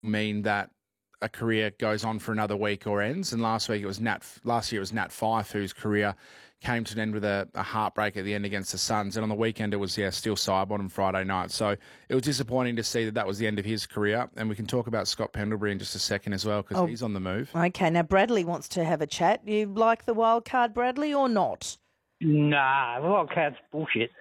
mean that a career goes on for another week or ends. And last year it was Nat Fyfe, whose career came to an end with a heartbreak at the end against the Suns. And on the weekend, it was, still Sidebottom Friday night. So it was disappointing to see that was the end of his career. And we can talk about Scott Pendlebury in just a second as well, because he's on the move. Okay, now Bradley wants to have a chat. You like the wild card, Bradley, or not? Nah, wild card's bullshit.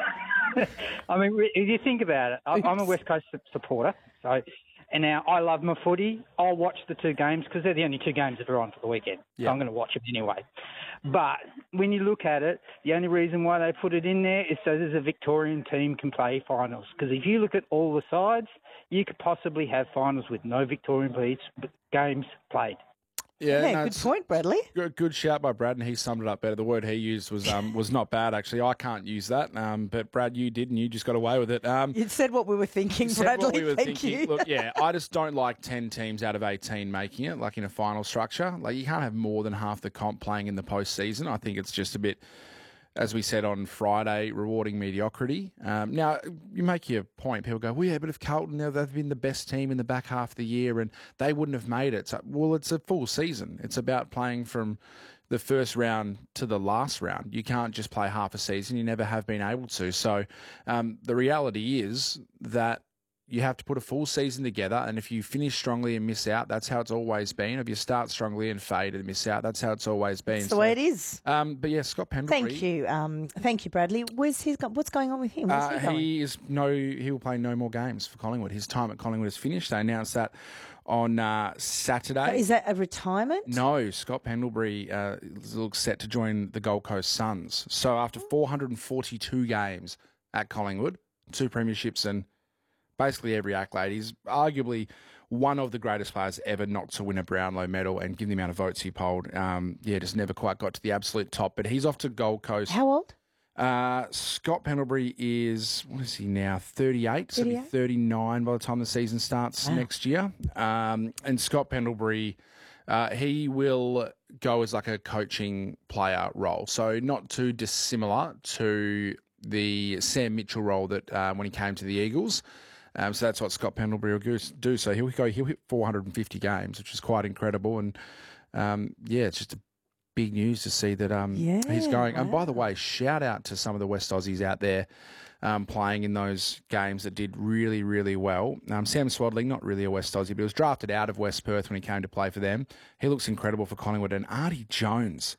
I mean, if you think about it, I'm a West Coast supporter, and now I love my footy. I'll watch the two games because they're the only two games that are on for the weekend. Yeah. So I'm going to watch them anyway. But when you look at it, the only reason why they put it in there is so there's a Victorian team can play finals. Because if you look at all the sides, you could possibly have finals with no Victorian games played. Yeah, good point, Bradley. Good shout by Brad, and he summed it up better. The word he used was not bad, actually. I can't use that, but Brad, you did, and you just got away with it. You said what we were thinking, Bradley. Thank you. Look, I just don't like 10 teams out of 18 making it, like in a final structure. Like, you can't have more than half the comp playing in the postseason. I think it's just a bit, as we said on Friday, rewarding mediocrity. Now, you make your point. People go, well, yeah, but if Carlton, they've been the best team in the back half of the year and they wouldn't have made it. So, well, it's a full season. It's about playing from the first round to the last round. You can't just play half a season. You never have been able to. So the reality is that you have to put a full season together, and if you finish strongly and miss out, that's how it's always been. If you start strongly and fade and miss out, that's how it's always been. That's the way it is. But yeah, Scott Pendlebury. Thank you, Bradley. What's going on with him? Where's he going? He will play no more games for Collingwood. His time at Collingwood is finished. They announced that on Saturday. Is that a retirement? No, Scott Pendlebury looks set to join the Gold Coast Suns. So after 442 games at Collingwood, 2 premierships and basically every accolade, he's arguably one of the greatest players ever not to win a Brownlow medal, and given the amount of votes he polled, just never quite got to the absolute top. But he's off to Gold Coast. How old? Scott Pendlebury is, what is he now, 38? So he'll be 39 by the time the season starts next year. And Scott Pendlebury, he will go as like a coaching player role. So not too dissimilar to the Sam Mitchell role that when he came to the Eagles. So that's what Scott Pendlebury will do. So he'll hit 450 games, which is quite incredible. And it's just a big news to see that he's going. Wow. And by the way, shout out to some of the West Aussies out there playing in those games that did really, really well. Sam Swadling, not really a West Aussie, but he was drafted out of West Perth when he came to play for them. He looks incredible for Collingwood. And Artie Jones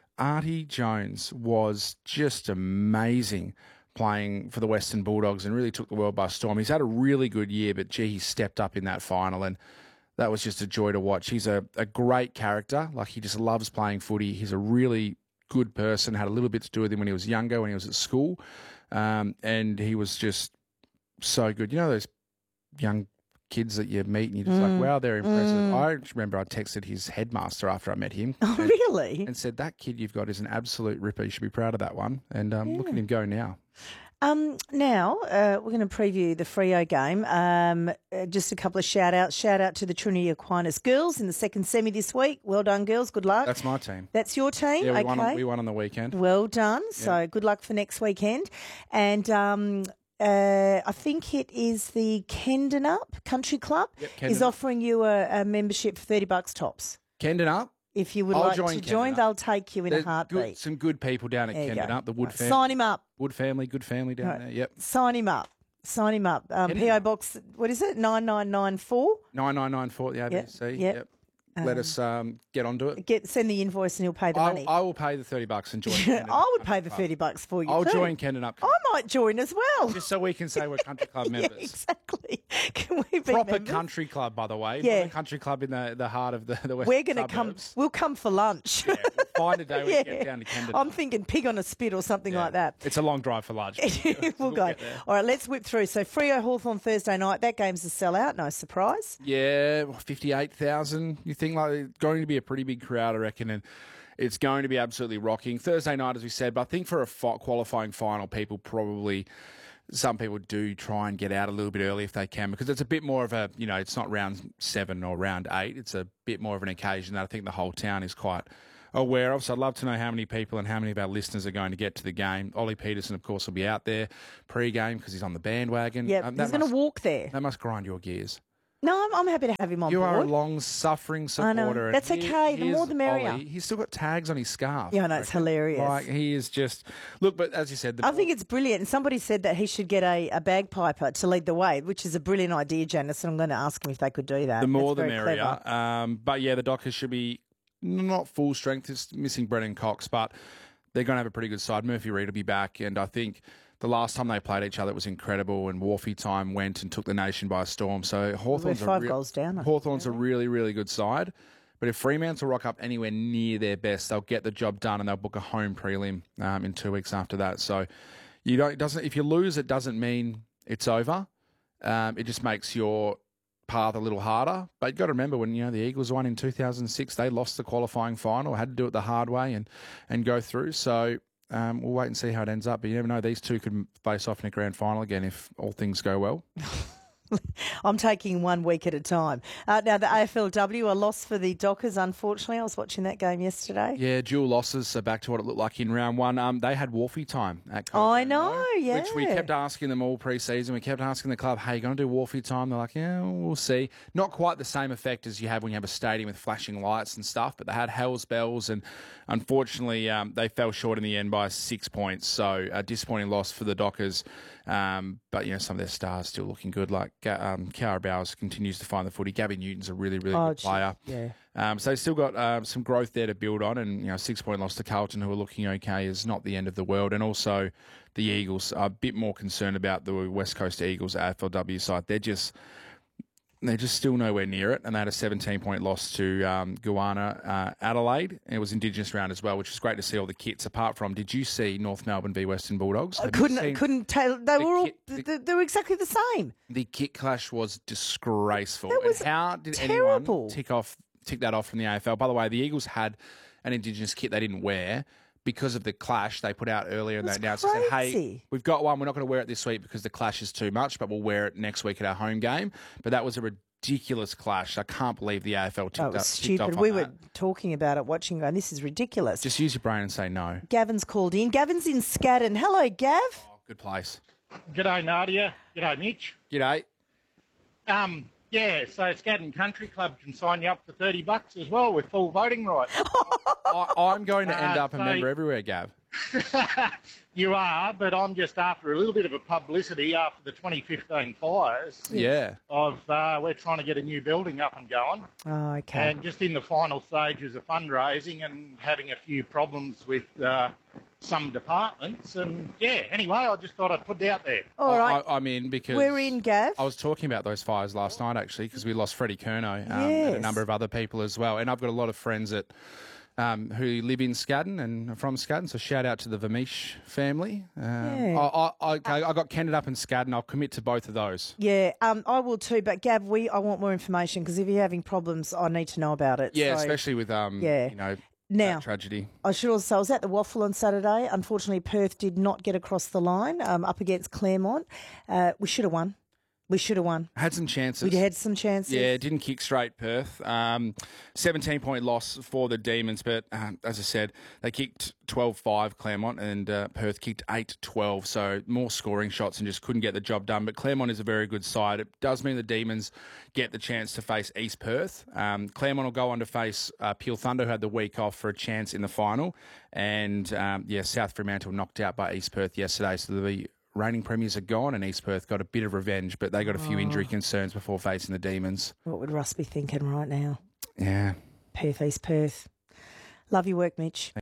was just amazing playing for the Western Bulldogs and really took the world by storm. He's had a really good year, but he stepped up in that final, and that was just a joy to watch. He's a great character. Like, he just loves playing footy. He's a really good person, had a little bit to do with him when he was younger, when he was at school, and he was just so good. You know those young kids that you meet and you're just like, wow, they're impressive. I remember I texted his headmaster after I met him. Oh, really? And said, that kid you've got is an absolute ripper. You should be proud of that one. And look at him go now. Now, we're going to preview the Freo game. Just a couple of shout-outs. Shout-out to the Trinity Aquinas girls in the second semi this week. Well done, girls. Good luck. That's my team. That's your team? Yeah, okay. We won on the weekend. Well done. Yeah. So good luck for next weekend. And I think it is the Kendenup Country Club is offering you a membership for $30 tops. Kendenup? If you would like to join, they'll take you in a heartbeat. Some good people down at Kendenup, the Wood family. Sign him up. Wood family, good family down there, yep. Sign him up. PO Box, what is it, 9994? 9994 at the ABC, yep. Let us get onto it. Send the invoice and he'll pay the money. I will pay the $30 and join. I would pay the $30 for you. I'll join Kendenup. I might join as well. Just so we can say we're country club members. Yeah, exactly. Can we be proper members? Country club, by the way. Yeah. Not a country club in the heart of the West. We're going to come. We'll come for lunch. Yeah, we'll find a day we get down to Kendenup. I'm thinking pig on a spit or something like that. It's a long drive for lunch. we'll go. All right, let's whip through. So Freo Hawthorn Thursday night. That game's a sellout. No surprise. Yeah, 58,000. You think like it's going to be a pretty big crowd, I reckon, and it's going to be absolutely rocking. Thursday night, as we said, but I think for a qualifying final, some people do try and get out a little bit early if they can, because it's a bit more of a, it's not round 7 or round 8. It's a bit more of an occasion that I think the whole town is quite aware of. So I'd love to know how many people and how many of our listeners are going to get to the game. Ollie Peterson, of course, will be out there pre-game because he's on the bandwagon. Yeah, he's going to walk there. That must grind your gears. No, I'm happy to have him on You board. are a long-suffering supporter. I know. That's okay. The more the merrier. Ollie, he's still got tags on his scarf. Yeah, I know. It's hilarious. Like, he is just... Look, but as you said... I think it's brilliant. And somebody said that he should get a bagpiper to lead the way, which is a brilliant idea, Janice, and I'm going to ask him if they could do that. The more That's the very merrier. clever. But, yeah, the Dockers should be not full strength. It's missing Brennan Cox, but they're going to have a pretty good side. Murphy Reid will be back, and I think... The last time they played each other, it was incredible, and Wharfie time went and took the nation by storm. So Hawthorn's We're 5 goals down. Hawthorn's a really, really good side. But if Fremantle rock up anywhere near their best, they'll get the job done and they'll book a home prelim in 2 weeks after that. So if you lose, it doesn't mean it's over. It just makes your path a little harder. But you've got to remember when the Eagles won in 2006, they lost the qualifying final, had to do it the hard way and go through. So. We'll wait and see how it ends up. But you never know. These two could face off in a grand final again if all things go well. I'm taking 1 week at a time. Now, the AFLW, a loss for the Dockers, unfortunately. I was watching that game yesterday. Yeah, dual losses, so back to what it looked like in round one. They had Wharfie time at Coburn. I know, yeah. Which we kept asking them all pre-season. We kept asking the club, hey, you going to do Wharfie time? They're like, yeah, we'll see. Not quite the same effect as you have when you have a stadium with flashing lights and stuff, but they had hell's bells, and unfortunately they fell short in the end by 6 points. So a disappointing loss for the Dockers. But, some of their stars still looking good, like Cara Bowers continues to find the footy. Gabby Newton's a really, really good player. Yeah. So they've still got some growth there to build on, and a 6-point loss to Carlton, who are looking okay, is not the end of the world. And also the Eagles are a bit more concerned about the West Coast Eagles AFLW side. They're just still nowhere near it, and they had a 17-point loss to Goanna Adelaide. And it was Indigenous round as well, which was great to see all the kits. Apart from, did you see North Melbourne v Western Bulldogs? I couldn't tell. They were exactly the same. The kit clash was disgraceful. That was how did terrible. anyone tick that off from the AFL? By the way, the Eagles had an Indigenous kit they didn't wear. Because of the clash they put out earlier, and they announced, said, hey, we've got one. We're not going to wear it this week because the clash is too much, but we'll wear it next week at our home game. But that was a ridiculous clash. I can't believe the AFL ticked off stupid. We were talking about it, watching, going, this is ridiculous. Just use your brain and say no. Gavin's called in. Gavin's in Scaddan. Hello, Gav. Oh, good place. G'day, Nadia. G'day, Mitch. G'day. Yeah, so Scaddan Country Club can sign you up for $30 as well with full voting rights. I'm going to end up a member everywhere, Gav. You are, but I'm just after a little bit of a publicity after the 2015 fires. Yeah. We're trying to get a new building up and going. Oh, okay. And just in the final stages of fundraising and having a few problems with some departments. And, yeah, anyway, I just thought I'd put it out there. All right. I'm in because... We're in, Gav. I was talking about those fires last night, actually, because we lost Freddie Curnow and a number of other people as well. And I've got a lot of friends that... who live in Scaddan and are from Scaddan, so shout out to the Vermeesh family. I got Kended up in Scaddan. I'll commit to both of those. Yeah, I will too. But Gav, I want more information because if you're having problems, I need to know about it. Yeah, so, especially with that tragedy. I should also say I was at the Waffle on Saturday. Unfortunately, Perth did not get across the line up against Claremont. We should have won. Had some chances. We had some chances. Yeah, didn't kick straight, Perth. 17-point loss for the Demons, but as I said, they kicked 12-5, Claremont, and Perth kicked 8-12, so more scoring shots and just couldn't get the job done. But Claremont is a very good side. It does mean the Demons get the chance to face East Perth. Claremont will go on to face Peel Thunder, who had the week off, for a chance in the final. And, South Fremantle knocked out by East Perth yesterday, so the reigning premiers are gone, and East Perth got a bit of revenge, but they got a few injury concerns before facing the Demons. What would Russ be thinking right now? Yeah. Perth, East Perth. Love your work, Mitch.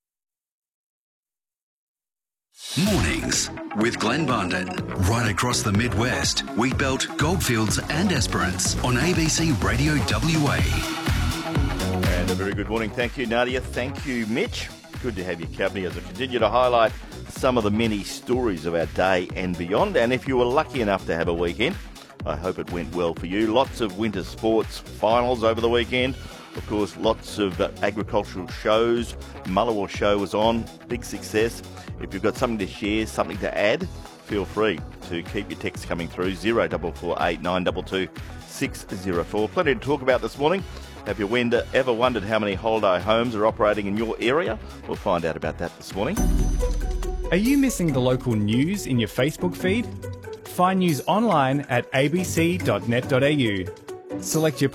Mornings with Glenn Bundon. Right across the Midwest, Wheatbelt, Goldfields and Esperance on ABC Radio WA. And a very good morning. Thank you, Nadia. Thank you, Mitch. Good to have your company as I continue to highlight some of the many stories of our day and beyond. And if you were lucky enough to have a weekend, I hope it went well for you. Lots of winter sports finals over the weekend. Of course, lots of agricultural shows. Mullawar show was on. Big success. If you've got something to share, something to add, feel free to keep your texts coming through. 0448 922 604. Plenty to talk about this morning. Have you ever wondered how many holiday homes are operating in your area? We'll find out about that this morning. Are you missing the local news in your Facebook feed? Find news online at abc.net.au. Select your